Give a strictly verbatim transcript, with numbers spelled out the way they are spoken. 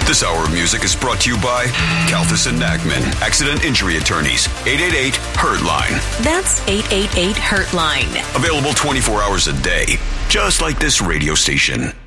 This hour of music is brought to you by Kalthus and Nachman, Accident Injury Attorneys, eight eight eight, HURT-LINE. That's eight eight eight, HURT-LINE. Available twenty-four hours a day, just like this radio station.